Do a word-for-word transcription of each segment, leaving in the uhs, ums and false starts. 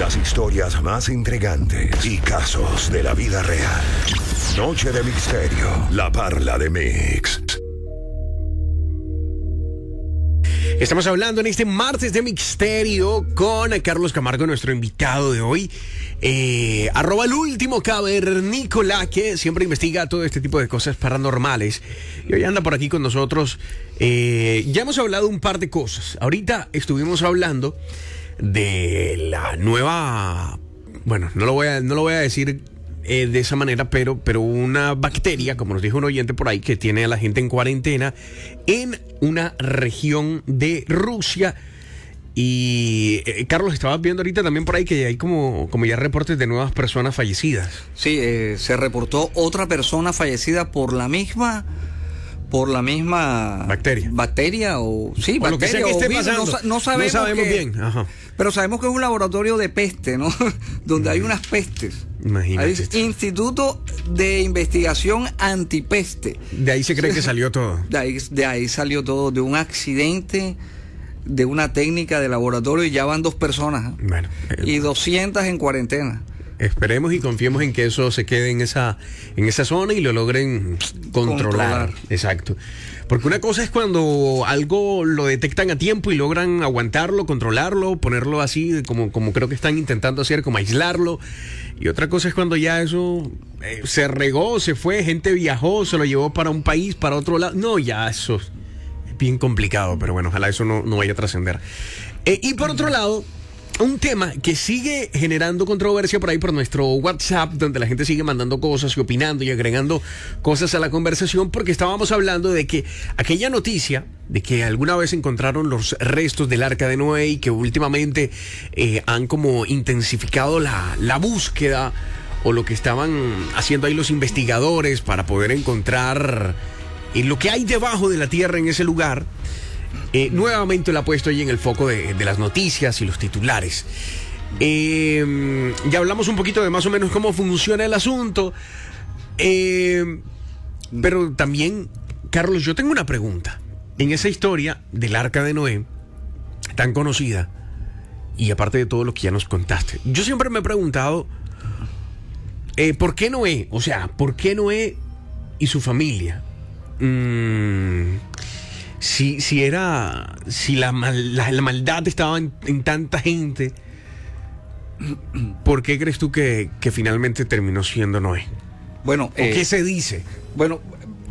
Las historias más intrigantes y casos de la vida real. Noche de Misterio. La Parla de Mix. Estamos hablando en este martes de Misterio con Carlos Camargo, nuestro invitado de hoy. Eh, arroba el último cavernícola, que siempre investiga todo este tipo de cosas paranormales. Y hoy anda por aquí con nosotros. Eh, ya hemos hablado un par de cosas. Ahorita estuvimos hablando de la nueva... Bueno, no lo voy a, no lo voy a decir eh, de esa manera, pero, pero una bacteria, como nos dijo un oyente por ahí, que tiene a la gente en cuarentena en una región de Rusia. Y eh, Carlos, estabas viendo ahorita también por ahí que hay como, como ya reportes de nuevas personas fallecidas. Sí, eh, se reportó otra persona fallecida por la misma... por la misma bacteria bacteria o sí o bacteria lo que sea que esté o virus, pasando. no, no sabemos, no sabemos que, bien. Ajá. Pero sabemos que es un laboratorio de peste, ¿no? Donde hay unas pestes. Imagínate. Hay Instituto de Investigación Antipeste. De ahí se cree que salió todo. De ahí, de ahí salió todo, de un accidente, de una técnica de laboratorio, y ya van dos personas. Bueno, eh, y doscientas en cuarentena. Esperemos y confiemos en que eso se quede en esa, en esa zona y lo logren controlar. controlar. Exacto. Porque una cosa es cuando algo lo detectan a tiempo y logran aguantarlo, controlarlo, ponerlo así, como, como creo que están intentando hacer, como aislarlo. Y otra cosa es cuando ya eso eh, se regó, se fue, gente viajó, se lo llevó para un país, para otro lado. No, ya eso es bien complicado, pero bueno, ojalá eso no, no vaya a trascender. Eh, y por otro lado, un tema que sigue generando controversia por ahí por nuestro WhatsApp, donde la gente sigue mandando cosas y opinando y agregando cosas a la conversación, porque estábamos hablando de que aquella noticia de que alguna vez encontraron los restos del Arca de Noé y que últimamente eh, han como intensificado la, la búsqueda o lo que estaban haciendo ahí los investigadores para poder encontrar eh, lo que hay debajo de la tierra en ese lugar. Eh, nuevamente lo ha puesto ahí en el foco de, de las noticias y los titulares. Eh, ya hablamos un poquito de más o menos cómo funciona el asunto. Eh, pero también, Carlos, yo tengo una pregunta. En esa historia del Arca de Noé, tan conocida, y aparte de todo lo que ya nos contaste, yo siempre me he preguntado, eh, ¿por qué Noé? O sea, ¿por qué Noé y su familia? Mmm... Si, si era, si la, mal, la, la maldad estaba en, en tanta gente, ¿por qué crees tú que, que finalmente terminó siendo Noé? Bueno, ¿o eh, qué se dice? Bueno,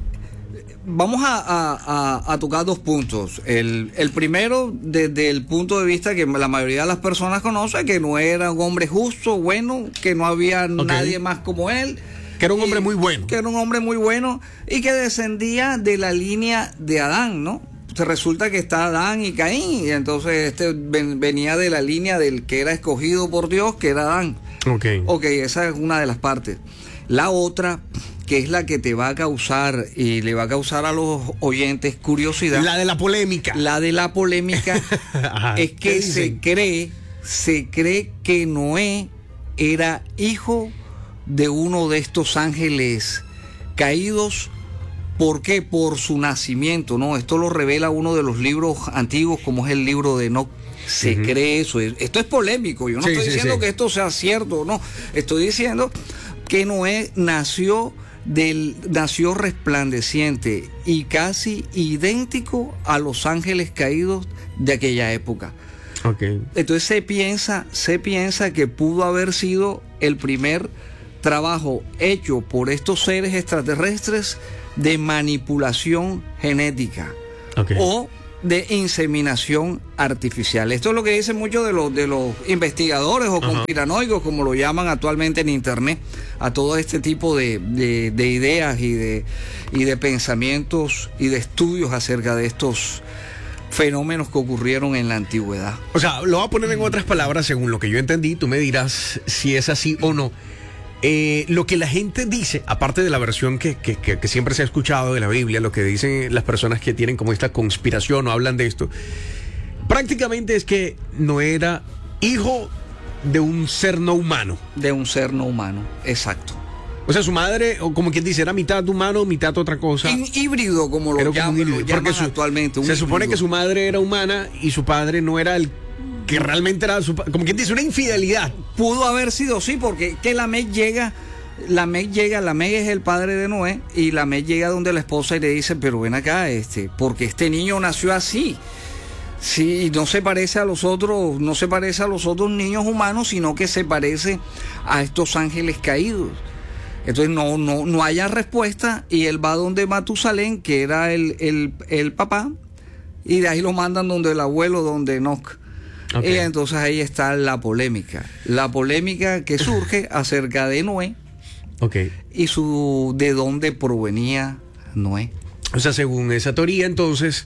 vamos a, a, a, a tocar dos puntos. El, el primero, desde el punto de vista que la mayoría de las personas conoce, que Noé era un hombre justo, bueno, que no había okay. nadie más como él. Que era un hombre muy bueno. Que era un hombre muy bueno y que descendía de la línea de Adán, ¿no? Se resulta que está Adán y Caín, y entonces este ven, venía de la línea del que era escogido por Dios, que era Adán. Ok. Ok, esa es una de las partes. La otra, que es la que te va a causar y le va a causar a los oyentes curiosidad. La de la polémica. La de la polémica Ajá, es que se cree, se cree que Noé era hijo de uno de estos ángeles caídos. ¿Por qué? Por su nacimiento, ¿no? Esto lo revela uno de los libros antiguos, como es el libro de Enoc. Se uh-huh. cree eso. Esto es polémico. Yo no sí, estoy sí, diciendo sí. que esto sea cierto, no. Estoy diciendo que Noé nació del, nació resplandeciente y casi idéntico a los ángeles caídos de aquella época. Okay. Entonces se piensa, se piensa que pudo haber sido el primer trabajo hecho por estos seres extraterrestres de manipulación genética okay. o de inseminación artificial. Esto es lo que dicen muchos de los de los investigadores o uh-huh. conspiranoicos, como lo llaman actualmente en internet, a todo este tipo de, de, de ideas y de, y de pensamientos y de estudios acerca de estos fenómenos que ocurrieron en la antigüedad. O sea, lo voy a poner en otras palabras, según lo que yo entendí, tú me dirás si es así o no. Eh, lo que la gente dice, aparte de la versión que, que, que, que siempre se ha escuchado de la Biblia, lo que dicen las personas que tienen como esta conspiración o hablan de esto, prácticamente es que no era hijo de un ser no humano. De un ser no humano, exacto. O sea, su madre, o como quien dice, era mitad humano, mitad otra cosa. Un híbrido, como lo, llama, lo llaman su, actualmente. Se híbrido. supone que su madre era humana y su padre no era el que realmente era, su, como quien dice, una infidelidad. Pudo haber sido, sí, porque que Lamec llega, Lamec llega, Lamec es el padre de Noé, y Lamec llega donde la esposa y le dice, pero ven acá, este, porque este niño nació así. Sí, no se parece a los otros, no se parece a los otros niños humanos, sino que se parece a estos ángeles caídos. Entonces no, no, no haya respuesta, y él va donde Matusalén, que era el, el, el papá, y de ahí lo mandan donde el abuelo, donde Enoc. Okay. Y entonces ahí está la polémica. La polémica que surge acerca de Noé, okay, y su de dónde provenía Noé. O sea, según esa teoría, entonces,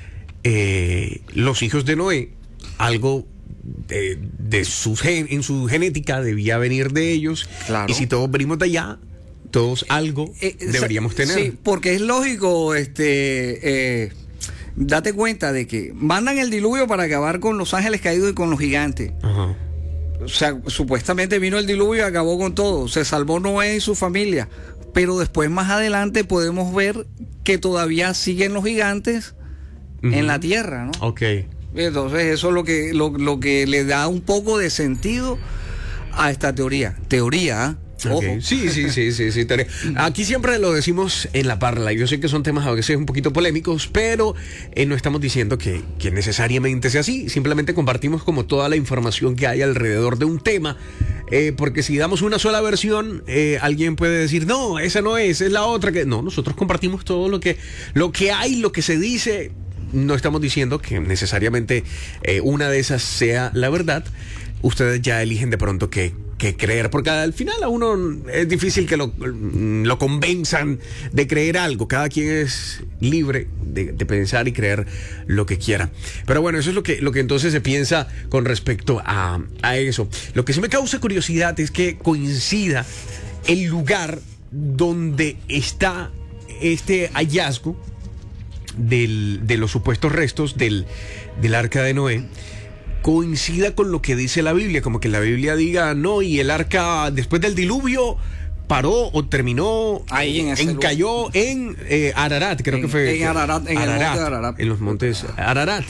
eh, los hijos de Noé, algo de, de su gen, en su genética debía venir de ellos. Claro. Y si todos venimos de allá, todos algo eh, deberíamos eh, tener. Sí, porque es lógico, este... Eh, date cuenta de que mandan el diluvio para acabar con los ángeles caídos y con los gigantes. Ajá. O sea, supuestamente vino el diluvio y acabó con todo. Se salvó Noé y su familia. Pero después, más adelante, podemos ver que todavía siguen los gigantes uh-huh. en la tierra, ¿no? Ok. Entonces, eso es lo que, lo, lo que le da un poco de sentido a esta teoría. Teoría, ¿eh? Okay. Sí, sí, sí, sí, sí. Aquí siempre lo decimos en la parla. Yo sé que son temas a veces un poquito polémicos, pero eh, no estamos diciendo que, que necesariamente sea así. Simplemente compartimos como toda la información que hay alrededor de un tema. Eh, porque si damos una sola versión, eh, alguien puede decir, no, esa no es, es la otra. Que no, nosotros compartimos todo lo que, lo que hay, lo que se dice. No estamos diciendo que necesariamente eh, una de esas sea la verdad. Ustedes ya eligen de pronto qué, qué creer, porque al final a uno es difícil que lo, lo convenzan de creer algo. Cada quien es libre de, de pensar y creer lo que quiera. Pero bueno, eso es lo que, lo que entonces se piensa con respecto a, a eso. Lo que sí me causa curiosidad es que coincida el lugar donde está este hallazgo del, de los supuestos restos del, del arca de Noé, coincida con lo que dice la Biblia, como que la Biblia diga, no, y el arca después del diluvio paró o terminó, ahí en, en cayó en eh, Ararat, creo en, que fue. En Ararat, en Ararat, el monte de Ararat. En los montes Ararat.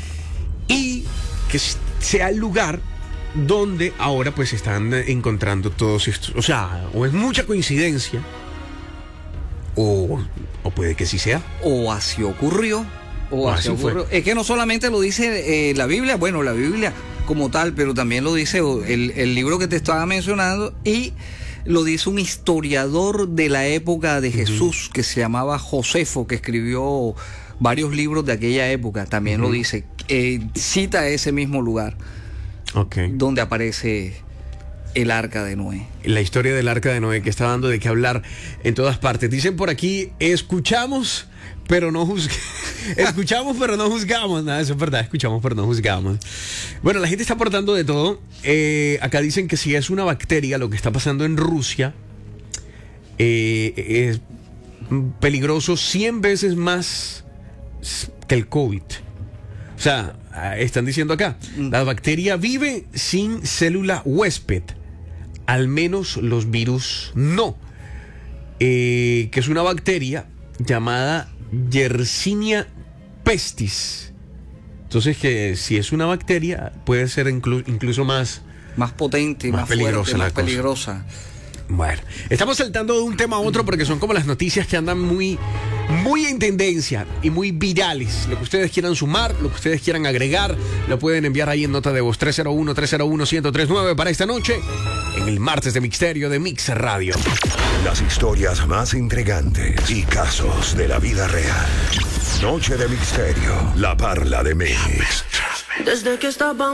Y que sea el lugar donde ahora pues están encontrando todos estos, o sea, o es mucha coincidencia, o, o puede que sí sea. O así ocurrió. O así ocurrió. Es que no solamente lo dice eh, la Biblia, bueno, la Biblia como tal, pero también lo dice el, el libro que te estaba mencionando, y lo dice un historiador de la época de Jesús, uh-huh, que se llamaba Josefo, que escribió varios libros de aquella época. También uh-huh. lo dice, eh, cita ese mismo lugar, okay, donde aparece el arca de Noé. La historia del arca de Noé, que está dando de qué hablar en todas partes. Dicen por aquí, escuchamos pero no juzgamos. Escuchamos pero no juzgamos. Nada, eso es verdad, escuchamos pero no juzgamos. Bueno, la gente está aportando de todo. Eh, acá dicen que si es una bacteria, lo que está pasando en Rusia eh, es peligroso cien veces más que el COVID. O sea, están diciendo acá, la bacteria vive sin célula huésped. Al menos los virus no. Eh, que es una bacteria llamada Yersinia pestis. Entonces, que si es una bacteria, puede ser inclu- incluso más, más potente, más, más peligrosa, fuerte, más peligrosa. Bueno, estamos saltando de un tema a otro porque son como las noticias que andan muy, muy en tendencia y muy virales. Lo que ustedes quieran sumar, lo que ustedes quieran agregar, lo pueden enviar ahí en nota de voz tres cero uno, tres cero uno, uno cero tres nueve para esta noche, en el martes de Misterio de Mix Radio. Las historias más intrigantes y casos de la vida real. Noche de Misterio, la parla de Mix. Desde que estaba